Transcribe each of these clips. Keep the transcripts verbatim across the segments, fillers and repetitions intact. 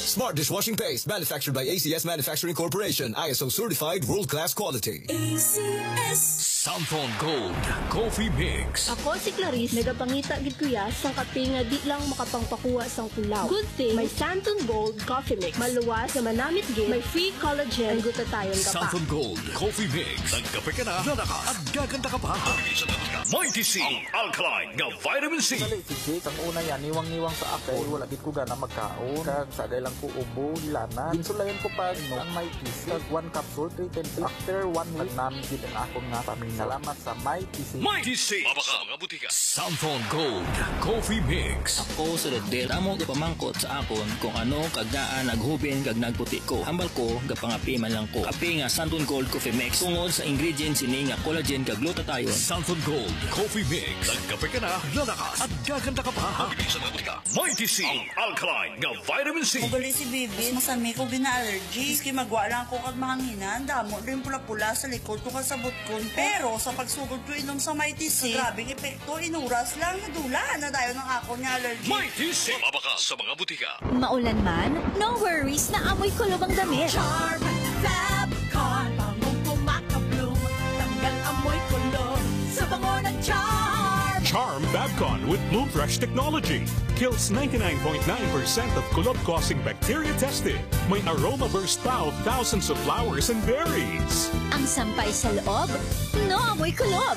Smart dishwashing paste manufactured by A C S Manufacturing Corporation. I S O certified world-class quality. A C S Santon Gold Coffee Mix. Ako si Clarice, nagapangita gid kuya sang kape nga di lang makapangpakuha sang tulaw. Good thing may Santon Gold Coffee Mix. Maluwas na manamit gid, may free collagen ang gutatayon ka pa. Santon Gold Coffee Mix. Nagkape ka na, lana ka, at gaganda ka pa. Mighty C, ang alkaline nga vitamin C. Dali, si Jake, ang una yan, niwang-niwang sa akin. Wala gid ko gana magkaon. Kag sa lang ko ubo, lana. Ginsulayan ko pa, no, ang Mighty C. Kag one capsule, three ten. After one week, namin gid ang akong nga pamilya. Salamat sa Mighty C. Mighty C. Mabaka mga butika. Santon Gold Coffee Mix. Ako sa Rodel, amo gapamangkot sa akon kung ano kagdaan naghubin kag nagputi ko. Hambal ko gapangapi man lang ko. Api nga Santon Gold Coffee Mix tungod sa ingredients ini nga collagen kag glutathione. Santon Gold Coffee Mix. Nagkape ka na, lalakas at gaganda ka pa. Mighty C, ang alkaline nga vitamin C. Ugali si Bibi, masami ko gina-allergy. Iski magwa lang ko kag mahanginan. Damo rin pula-pula sa likod ko kasabot ko. Pero sa pagsugod ko inom sa Mighty C, grabing epekto, inuras lang, nadula na tayo ng ako niya allergy. Mighty C. Mabaka sa mga butika. Maulan man, no worries na amoy kulob ang damit. Charm Fabcon, bangong pumakabloom, tanggal amoy kulob sa bango ng Charm. Charm Fabcon with Bloom Fresh technology kills ninety-nine point nine percent of kulob-causing bacteria tested. May aroma burst pa of thousands of flowers and berries. Ang sampay sa loob, no amoy kulob.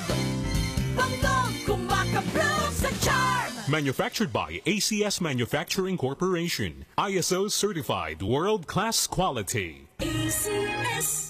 Bangong kumakabloom sa Charm. Manufactured by A C S Manufacturing Corporation. I S O certified world-class quality. A C S.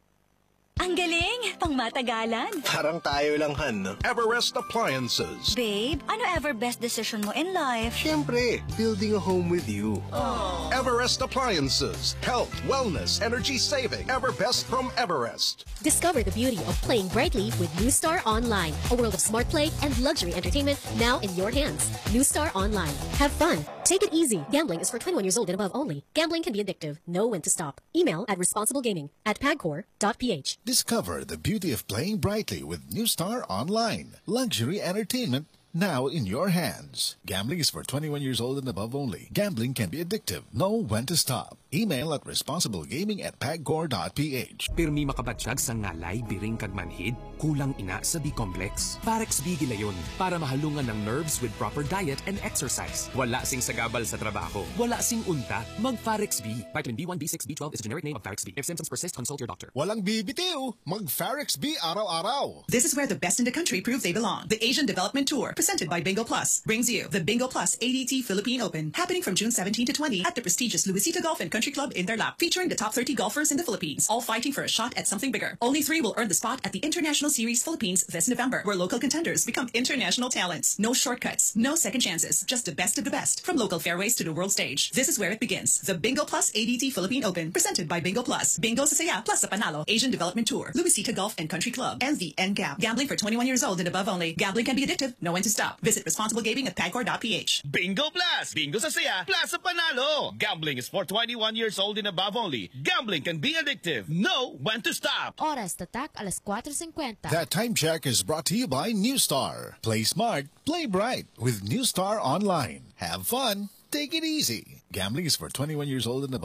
Ang galing, pang matagalan. Parang tayo lang, Han. Everest Appliances. Babe, ano ever best decision mo in life? Siyempre, building a home with you. Oh. Everest Appliances. Health, wellness, energy saving. Everbest from Everest. Discover the beauty of playing brightly with New Star Online. A world of smart play and luxury entertainment now in your hands. New Star Online. Have fun. Take it easy. Gambling is for twenty-one years old and above only. Gambling can be addictive. Know when to stop. Email at responsiblegaming at pagcor dot p h. Discover the beauty of playing brightly with New Star Online. Luxury entertainment now in your hands. Gambling is for twenty-one years old and above only. Gambling can be addictive. Know when to stop. Email at responsiblegaming at pagcor dot p h. Pirmi makabatsyag sa ngalay, biring kag manhid, kulang ina sa B-complex. Parex B gilayon para mahalungan ng nerves with proper diet and exercise. Wala sing sagabal sa trabaho. Wala sing unta. Mag-Parex B. Vitamin B one, B six, B twelve is a generic name of Parex B. If symptoms persist, consult your doctor. Walang bibitiw. Mag-Parex B araw-araw. This is where the best in the country proves they belong. The Asian Development Tour, presented by Bingo Plus, brings you the Bingo Plus A D T Philippine Open, happening from June seventeenth to twentieth at the prestigious Luisita Golf and Country Club in Interlac, featuring the top thirty golfers in the Philippines, all fighting for a shot at something bigger. Only three will earn the spot at the International Series Philippines this November, where local contenders become international talents. No shortcuts, no second chances, just the best of the best, from local fairways to the world stage. This is where it begins. The Bingo Plus A D T Philippine Open, presented by Bingo Plus. Bingo sa saya, plus sa panalo. Asian Development Tour, Luisita Golf and Country Club, and the N C A P. Gambling for twenty-one years old and above only. Gambling can be addictive. Know when to stop. Visit responsible gaming at pagcor dot p h. Bingo Plus! Bingo sa saya, plus sa panalo! Gambling is for twenty-one years old and above only. Gambling can be addictive. Know when to stop. Oras tatak alas cuatro cincuenta. That time check is brought to you by New Star. Play smart, play bright with New Star Online. Have fun, take it easy. Gambling is for twenty-one years old and above.